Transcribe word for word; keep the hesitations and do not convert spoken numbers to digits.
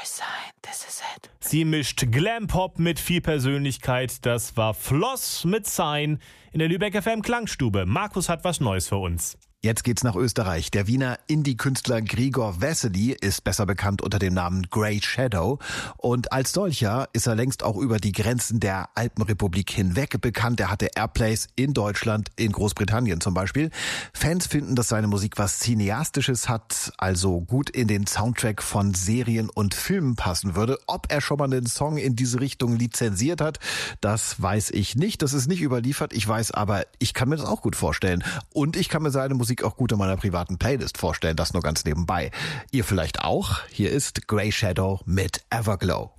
sign, this is it. Sie mischt Glam-Pop mit viel Persönlichkeit. Das war Floss mit Sign in der Lübeck F M Klangstube. Markus hat was Neues für uns. Jetzt geht's nach Österreich. Der Wiener Indie-Künstler Grigor Vesely ist besser bekannt unter dem Namen Grey Shadow. Und als solcher ist er längst auch über die Grenzen der Alpenrepublik hinweg bekannt. Er hatte Airplays in Deutschland, in Großbritannien zum Beispiel. Fans finden, dass seine Musik was Cineastisches hat, also gut in den Soundtrack von Serien und Filmen passen würde. Ob er schon mal einen Song in diese Richtung lizenziert hat, das weiß ich nicht. Das ist nicht überliefert. Ich weiß aber, ich kann mir das auch gut vorstellen. Und ich kann mir seine Musik auch gut in meiner privaten Playlist vorstellen, das nur ganz nebenbei. Ihr vielleicht auch? Hier ist Grey Shadow mit Everglow.